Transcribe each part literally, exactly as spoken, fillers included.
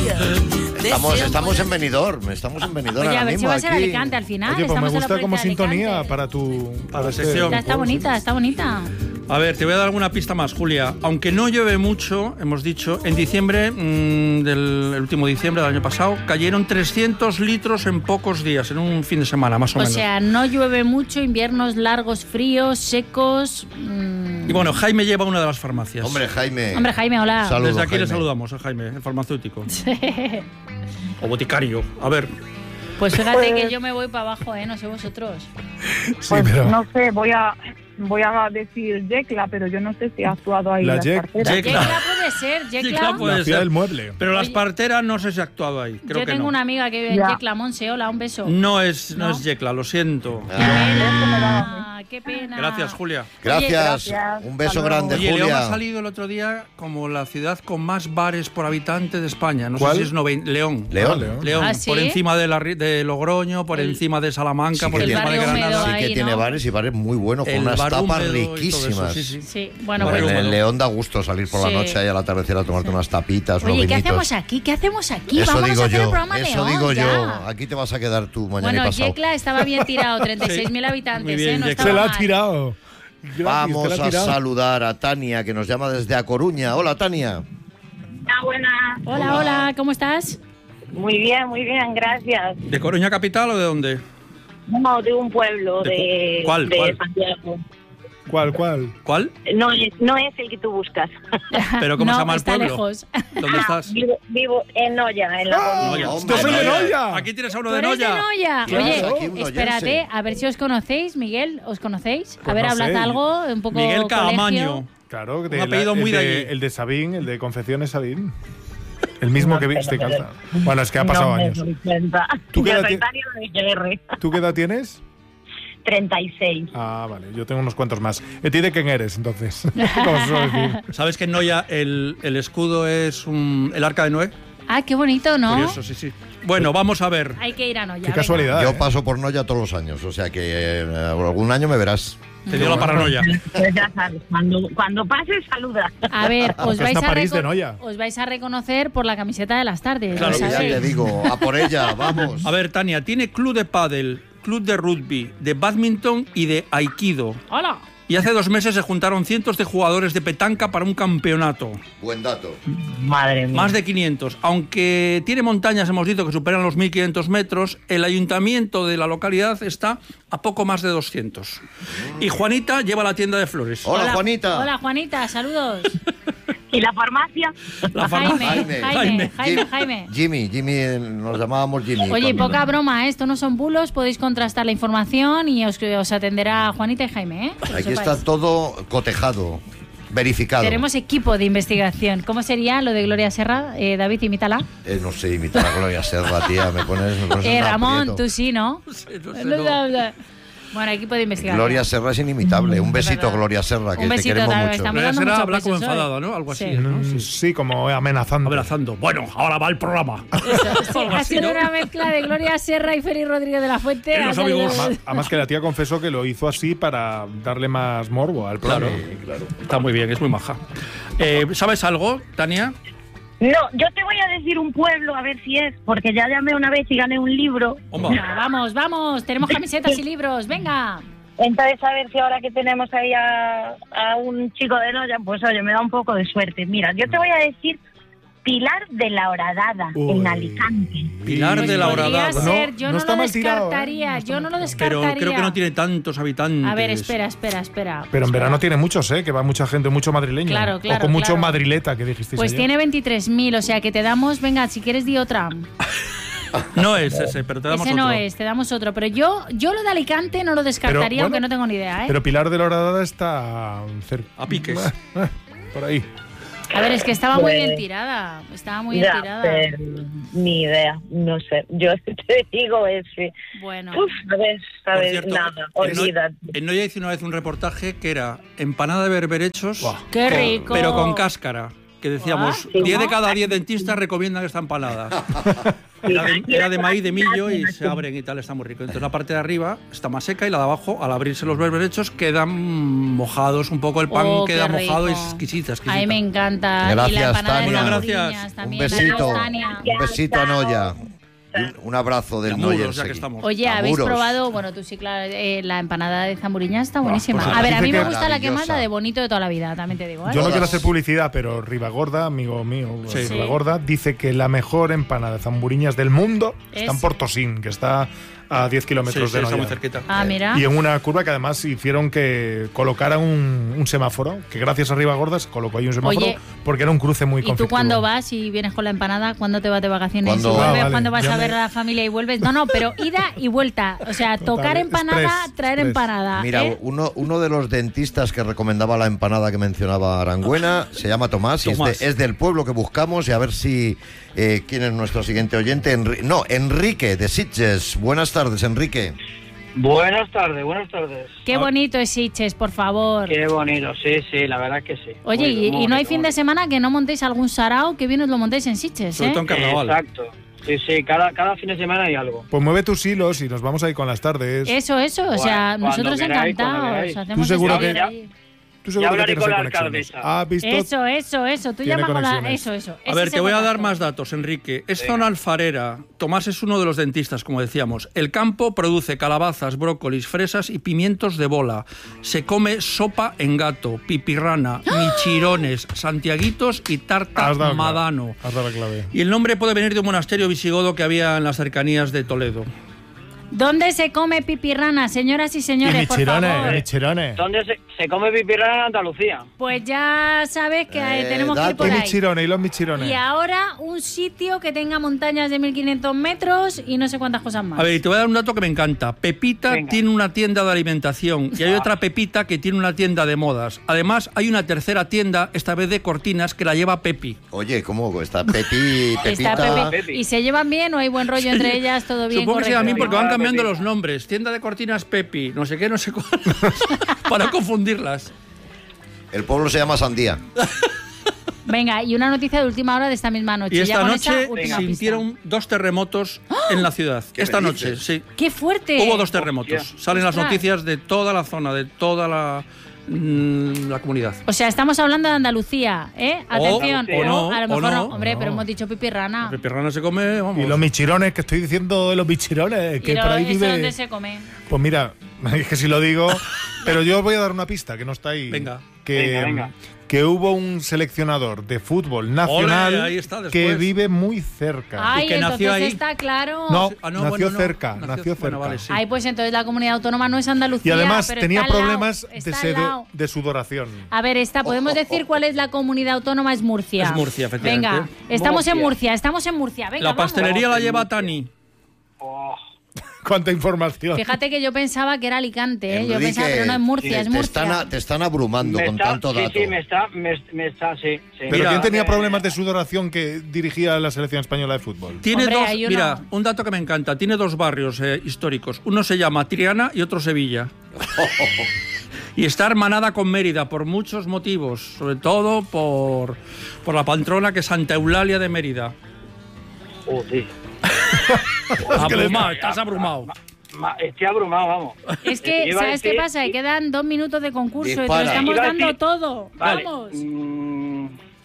Estamos, estamos en Benidorm, estamos en Benidorm. Oye, a ver mismo, si va a ser aquí. Alicante al final. Oye, pues me Estamos en la gusta como provincia de sintonía Alicante. para tu... Para la este- sección. Está, está bonita, está bonita. A ver, te voy a dar alguna pista más, Julia. Aunque no llueve mucho, hemos dicho, en diciembre, mmm, del el último diciembre del año pasado, cayeron trescientos litros en pocos días, en un fin de semana, más o, O menos. sea, no llueve mucho, inviernos largos, fríos, secos. mmm. Y bueno, Jaime lleva una de las farmacias. Hombre, Jaime. Hombre, Jaime, hola. Saludos, Desde aquí Jaime. le saludamos a Jaime, el farmacéutico. O boticario. A ver, Pues fíjate que yo me voy para abajo, ¿eh? No sé vosotros. Sí, Pues pero... no sé, voy a voy a decir Yecla, pero yo no sé si ha actuado ahí La las Yec- parteras. Yecla. Yecla puede ser, Yecla Yecla. puede La ciudad ser. del mueble. Pero las Oye, parteras no sé si ha actuado ahí. Creo yo que tengo no. una amiga que vive en Ya. Yecla, Monse, hola, un beso. No es, no, ¿No? es Yecla, lo siento. Qué Ah. pena, qué pena. Gracias, Julia. Gracias. gracias. Un beso Hasta luego. grande, Oye, León ha Julia. salido el otro día como la ciudad con más bares por habitante de España. No ¿Cuál? sé si es noven- León. León. Ah, León. León, ¿Ah, sí? por encima de, la, ri- de Logroño, por El- encima de Salamanca, Sí por que el encima de barrio Granada. húmedo Sí que ahí, tiene ¿no? bares y bares muy buenos, con El unas bar tapas húmedo y todo eso, riquísimas. sí, sí. Sí, bueno, Barrio pues. En húmedo. León da gusto salir por la Sí. noche ahí a la atardecer a tomarte unas tapitas, unos Oye, ¿qué vinitos. hacemos aquí? ¿Qué hacemos aquí? Eso Vamos digo a hacer yo, el programa eso León, digo ya. yo. Aquí te vas a quedar tú mañana Bueno, y pasado. Yecla estaba bien tirado, treinta y seis mil habitantes, Muy bien, ¿eh? No Yecla. estaba Se la ha mal. tirado. Gratis, Vamos te la ha a tirado. saludar a Tania, que nos llama desde A Coruña. Hola, Tania. Ah, buena. Hola, hola, ¿cómo estás? Muy bien, muy bien, gracias. ¿De Coruña capital o de dónde? No, de un pueblo ¿De de, cuál, de cuál? Santiago. ¿Cuál, cuál? ¿Cuál? No es, no es el que tú buscas. ¿Pero cómo no, se llama el está pueblo? lejos. ¿Dónde Ah, estás? Vivo, vivo en Noya, en la ¡Ah! Coruña. Hombre, ¡Yo soy de Noya! Aquí tienes a uno ¿Tú de eres de Noya. Noya? Claro. Oye, Aquí un espérate, noyense. a ver si os conocéis, Miguel, ¿os conocéis? Pues a ver, no hablad sé. algo, un poco Miguel colegio. Caamaño. Claro, Un de apellido la- muy el de de, allí. el de Sabín, el de Confecciones Sabín. El mismo que viste calza. Bueno, es que ha pasado no me años. doy cuenta. ¿Tú qué Yo edad soy ti- Tania de G R. ¿Tú qué edad tienes? treinta y seis. Ah, vale, yo tengo unos cuantos más. ¿Y ti de quién eres, entonces? ¿Cómo se suele decir? ¿Sabes que en Noya el, el escudo es un, el arca de Noé? Ah, qué bonito, ¿no? Curioso, sí, sí. Bueno, vamos a ver. Hay que ir a Noya. Qué venga. casualidad. Yo ¿eh? paso por Noya todos los años, o sea que eh, algún año me verás. Te dio la paranoia. Pues ya sabes, cuando, cuando pases, saluda. A ver, os Que vais está a, París de reco- Noya. os vais a reconocer por la camiseta de las tardes. Claro ¿lo que Ya sabéis? te digo, a por ella, vamos. A ver, Tania, tiene club de pádel, club de rugby, de badminton y de aikido. ¡Hola! Y hace dos meses se juntaron cientos de jugadores de petanca para un campeonato. Buen dato. Madre mía. Más de quinientos. Aunque tiene montañas, hemos dicho, que superan los mil quinientos metros, el ayuntamiento de la localidad está a poco más de doscientos. Y Juanita lleva la tienda de flores. Hola, Juanita. Hola, Juanita, saludos. ¿Y la farmacia? La Jaime, farmacia. Jaime, Jaime. Jaime, Jim- Jaime. Jimmy, Jimmy, eh, nos llamábamos Jimmy. Oye, cuando- poca broma, ¿eh? Esto no son bulos, podéis contrastar la información y os, os atenderá Juanita y Jaime, ¿eh? Que lo Aquí sepáis. está todo cotejado, verificado. Tenemos equipo de investigación. ¿Cómo sería lo de Gloria Serra? Eh, David, imítala. Eh, no sé, imitar a Gloria Serra, tía, me pones, me pones en Eh, un Ramón, aprieto. tú sí, ¿no? No sé, no sé, no. Bueno, equipo de investigación. Gloria Serra es inimitable. Un Es besito, verdad. Gloria Serra, que Un te besito, queremos David, mucho. estamos Gloria dando Serra mucho habla como peso, ¿eh? enfadada, ¿no? Algo así, Sí. ¿no? Mm, Sí, como amenazando. Abrazando. Bueno, ahora va el programa. Eso, sí, Algo ha así, sido ¿no? una mezcla de Gloria Serra y Félix Rodríguez de la Fuente. Que Ha los salido- amigos- Además- Además que la tía confesó que lo hizo así para darle más morbo al plano. Claro, está muy bien, es muy maja. Eh, ¿Sabes algo, Tania? No, yo te voy a decir un pueblo, a ver si es, porque ya llamé una vez y gané un libro. Hombre. Venga, vamos, vamos, tenemos camisetas y libros, venga. Entonces, a ver si ahora que tenemos ahí a, a un chico de Noya, pues oye, me da un poco de suerte. Mira, yo te voy a decir Pilar de la Horadada, Uy. en Alicante. Pilar Pues de la podría Horadada. ser, No, yo no no, está lo mal tirado, ¿eh? descartaría, No está yo no lo Pero descartaría. creo que no tiene tantos habitantes. A ver, espera, espera, espera. Pero en espera. verano tiene muchos, ¿eh? Que va mucha gente, mucho madrileño. Claro, claro, O con mucho claro. madrileta, que dijisteis Pues ayer. tiene veintitrés mil, o sea que te damos, venga, si quieres di otra. No es ese, pero te damos Ese otro. no es, te damos otro. Pero yo, yo lo de Alicante no lo descartaría, Pero, bueno, aunque no tengo ni idea, ¿eh? Pero Pilar de la Horadada está cerca. A piques. Por ahí. A ver, es que estaba muy Pues- bien tirada. Estaba muy bien Ya, tirada. pero ni idea, no sé. Yo te digo ese. Bueno. Uf, sabes, Por sabes cierto, nada, en Noya- olvídate. en Noya hice una vez un reportaje que era empanada de berberechos, Buah. Qué con- rico. pero con cáscara. que decíamos, Ah, diez ¿no? de cada diez dentistas recomiendan esta empanada. Era de, era de maíz, de millo y se abren y tal, está muy rico. Entonces la parte de arriba está más seca y la de abajo, al abrirse los berberechos, quedan mojados un poco, el pan Oh, queda qué mojado y rico. es exquisita, exquisita. A mí me encanta. Gracias, y la empanada Tania. de Bueno, Zamuriñas gracias. Un también. besito, Adiós, Tania. un besito a Noya. Un, un abrazo del De muros, Noya. ya que enseguida. estamos. Oye, ¿habéis Amuros. probado? Bueno, tú sí, claro, eh, la empanada de Zamuriñas está buenísima. pues a ver, a dice mí me que- gusta la que más, la de Maravillosa. bonito de toda la vida, también te digo. ¿eh? Yo no Todas. quiero hacer publicidad, pero Ribagorda, amigo mío, Sí. Ribagorda, dice que la mejor empanada de Zamburiñas del mundo Es- está en Portosín, que está a diez Sí, kilómetros sí, de está muy Noya. cerquita. Ah, mira. Y en una curva que además hicieron que colocara un, un semáforo, que gracias a Ribagorda se colocó ahí un semáforo, Oye, porque era un cruce muy ¿Y tú conflictivo. cuándo vas y vienes con la empanada? ¿Cuándo te vas de vacaciones ¿Cuándo? y vuelves? Ah, vale. ¿Cuándo vas Ya a me- ver a la familia y vuelves? No, no, pero ida y vuelta. O sea, Total, tocar empanada, express, traer express. empanada. Mira, ¿eh? uno, uno de los dentistas que recomendaba la empanada que mencionaba Arangüena se llama Tomás, y es, Tomás. de- es del pueblo que buscamos, y a ver si eh, quién es nuestro siguiente oyente. Enri- no, Enrique de Sitges. Buenas tardes, Enrique. Buenas tardes, buenas tardes. Qué bonito es Sitges, por favor. Qué bonito, sí, sí, la verdad que sí. Oye, Muy- y, muy y no hay bonito, fin de muy semana que no montéis algún sarao que bien os lo montéis en Sitges, Sobre ¿eh? todo en carnaval. Exacto. Sí, sí, cada, cada fin de semana hay algo. Pues mueve tus hilos y nos vamos ahí con las tardes. Eso, eso. O sea, Cuando nosotros queráis, cuando encantados. queráis. Hacemos Tú seguro este que- día ahí. Tú seguro Ya que hablaré tienes con ahí la conexiones. alcaldesa. ¿Has visto? Eso, eso, eso. Tú Tiene llama con la... conexiones. Eso, eso. A Ese ver, es te el voy a dar contacto. más datos, Enrique. Es zona alfarera. Tomás es uno de los dentistas, como decíamos. El campo produce calabazas, brócolis, fresas y pimientos de bola. Se come sopa en gato, pipirrana, michirones, santiaguitos y tarta Has dado clave. madano. Has dado la clave. Y el nombre puede venir de un monasterio visigodo que había en las cercanías de Toledo. ¿Dónde se come pipirrana, señoras y señores, y por michirones, favor? michirones. ¿Dónde se, se come pipirana en Andalucía? Pues ya sabes que eh, Eh, tenemos que ir dato. por Y ahí. michirones, y los michirones. Y ahora un sitio que tenga montañas de mil quinientos metros y no sé cuántas cosas más. A ver, y te voy a dar un dato que me encanta. Pepita Venga. tiene una tienda de alimentación y hay otra Pepita que tiene una tienda de modas. Además, hay una tercera tienda, esta vez de cortinas, que la lleva Pepi. Oye, ¿cómo está Pepi, Pepita? Está Pepe. Pepi. ¿Y se llevan bien o hay buen rollo entre ellas? ¿Todo bien? Supongo que sí, a mí correcto? porque van Hola, cambiando Pepi. los nombres. Tienda de cortinas Pepi, no sé qué, no sé cuál. Para confundirlas. El pueblo se llama Sandía. Venga, y una noticia de última hora de esta misma noche. Y Ya esta con noche esa última sintieron pista. dos terremotos en la ciudad. ¿Qué Esta me noche, dices? sí. ¡Qué fuerte! Hubo dos terremotos. Hostia. Salen las Ostras. noticias de toda la zona, de toda la, mm, la comunidad. O sea, estamos hablando de Andalucía, ¿eh? Atención. o no, a lo o mejor no, Hombre, o pero no. hemos dicho pipirrana. La pipirrana se come, vamos. Y los michirones, que estoy diciendo de los michirones, que ¿Y lo- por ahí eso vive... dónde se come? Pues mira, es que si lo digo, pero yo os voy a dar una pista que no está ahí. Venga. Que, Venga, venga. que hubo un seleccionador de fútbol nacional Ole, ahí está, después. que vive muy cerca. Ay, que entonces nació ahí. está claro. No, Ah, no, nació bueno, no. cerca, nació, cerca. bueno, vale, sí. Ay, pues entonces la comunidad autónoma no es Andalucía. Y además pero tenía está al lado, problemas de, está al sedo- lado. de sudoración. A ver, esta, podemos decir cuál es la comunidad autónoma, es Murcia. Es Murcia, efectivamente. Venga, estamos en Murcia. Murcia, estamos en Murcia. Venga, La vamos. pastelería la lleva Tani. Oh, Cuánta información. Fíjate que yo pensaba que era Alicante, ¿eh? Yo Enrique, pensaba, pero no es Murcia, es te Murcia. están, a- te están abrumando me con está, tanto sí, dato. sí, me está, me, me está, sí, sí. Pero Mira, ¿quién tenía eh, problemas de sudoración que dirigía la selección española de fútbol? Tiene Hombre, dos, hay uno- mira, un dato que me encanta. Tiene dos barrios eh, históricos. Uno se llama Triana y otro Sevilla. Y está hermanada con Mérida por muchos motivos, sobre todo por, por la patrona que es Santa Eulalia de Mérida. Joder. Abrumado, estás abrumado. Ma- Estoy abrumado, vamos. Es que, Iba a ¿sabes qué decir- pasa? Que quedan dos minutos de concurso y te Dispara. lo estamos Iba a dando decir- todo. Vale. Vamos. mm,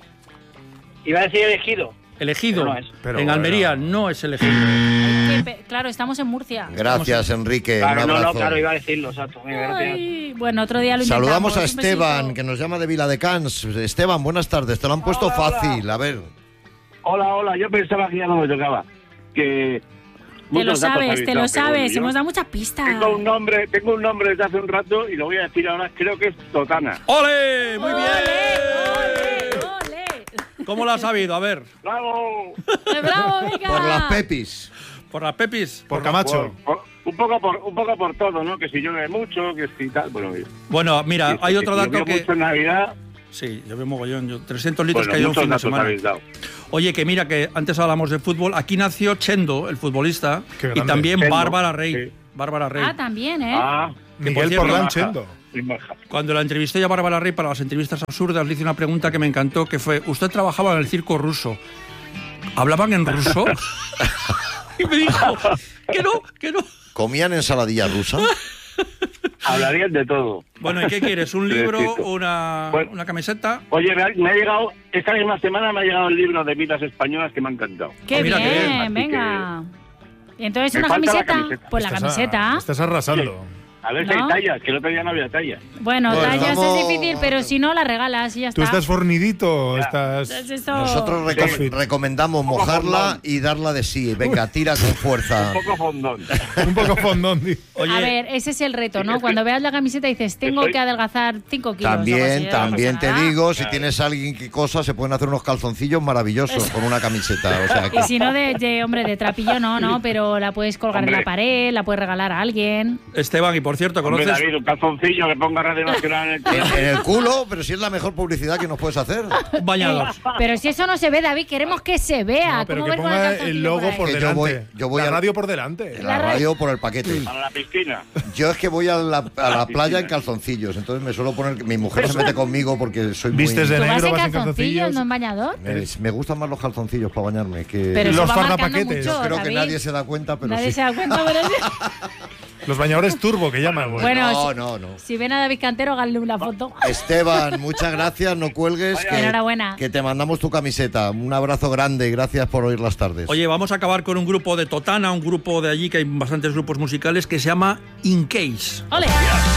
iba a decir elegido. Elegido. Pero no es. Pero en bueno. Almería no es elegido. Ay, que pe- claro, estamos en Murcia. Gracias, Enrique. Claro, un no, abrazo. no, claro, iba a decirlo, exacto. Venga, gracias. Ay, bueno, otro día lo intentamos. Saludamos a Un Esteban, besito. que nos llama de Viladecans. Esteban, buenas tardes. Te lo han puesto Hola, hola. fácil. A ver. Hola, hola, yo pensaba que ya no me tocaba. Que Te lo muchos datos sabes, habéis te dado, lo pero bueno, sabes. yo Hemos dado muchas pistas. Tengo un nombre, tengo un nombre desde hace un rato y lo voy a decir ahora, creo que es Totana. ¡Ole! ¡Muy ¡Ole, bien! ole, ole! ¿Cómo lo has sabido? A ver, ¡Bravo! ¡Eh, ¡Bravo, venga! Por las Pepis. por las Pepis. Por Camacho. Por- por- un poco por un poco por todo, ¿no? Que si llueve mucho, que si tal, bueno, mira. Bueno, mira, Sí, sí, hay que otro si dato llovió que... mucho en Navidad, Sí, yo veo mogollón. Yo, trescientos litros bueno, que hay un muchos fin de datos semana. habéis dado. Oye, que mira, que antes hablamos de fútbol. Aquí nació Chendo, el futbolista, Qué y grande. también Chendo, Bárbara Rey. sí. Bárbara Rey. Ah, también, ¿eh? Ah, Que, por Miguel cierto, Porlán baja. Chendo. muy maja. Cuando la entrevisté yo a Bárbara Rey para las entrevistas absurdas, le hice una pregunta que me encantó, que fue, ¿usted trabajaba en el circo ruso? ¿Hablaban en ruso? Y me dijo, que no, que no. ¿Comían ensaladilla rusa? Hablarían de todo. Bueno, ¿y qué quieres? ¿Un libro, Pobrecito. una, Bueno. una camiseta? Oye, me ha, me ha llegado, esta misma semana me ha llegado el libro de vidas españolas que me ha encantado. Qué Ah, mira, qué bien, bien. Así venga. ¿Y entonces Me una falta la camiseta? camiseta. Pues la Estás a- camiseta. estás arrasando. A ver si ¿No? hay tallas, que el otro día no había tallas. Bueno, Bueno, tallas vamos- es difícil, pero si no, la regalas y ya está. Tú estás fornidito, Ya. estás... Entonces esto- Nosotros reco- Sí. recomendamos mojarla y darla de sí. Venga, tira con fuerza. Un poco fondón. un poco fondón. di- Oye, A ver, ese es el reto, Sí, ¿no? es que- Cuando veas la camiseta dices, tengo Estoy- que adelgazar cinco kilos. o algo así, También, no también pasa te nada. digo, si Claro. tienes a alguien que cosa, se pueden hacer unos calzoncillos maravillosos con una camiseta. O sea, que- Y si no, de, de, hombre, de trapillo no, ¿no? Pero la puedes colgar en Hombre. la pared, la puedes regalar a alguien. Esteban, y por cierto, Hombre, ¿conoces? David, un calzoncillo que ponga Radio Nacional en el en, culo. en el culo, pero si es la mejor publicidad que nos puedes hacer. Un bañador. Pero si eso no se ve, David, queremos que se vea. No, pero ¿Cómo que ver con el ponga calzoncillo el logo por ahí? por Que yo delante. voy- yo voy la a- radio por delante. La radio por el paquete. Para la piscina. Yo es que voy a la, a la playa en calzoncillos, entonces me suelo poner... Mi mujer se mete conmigo porque soy muy... Vistes de ¿Tú vas negro, en vas en calzoncillos, calzoncillos. no en bañador? Me, me gustan más los calzoncillos para bañarme que... Pero Los eso va marcando fardapaquetes. mucho, Creo que David. nadie se da cuenta, pero Nadie sí. se da cuenta, pero sí. Los bañadores turbo que llaman. güey. Bueno, no, si- no, no. Si ven a David Cantero, háganle una foto. Esteban, muchas gracias, no cuelgues. Vaya. Que, Enhorabuena. que te mandamos tu camiseta. Un abrazo grande y gracias por oír las tardes. Oye, vamos a acabar con un grupo de Totana, un grupo de allí, que hay bastantes grupos musicales, que se llama In Case. ¡Ole!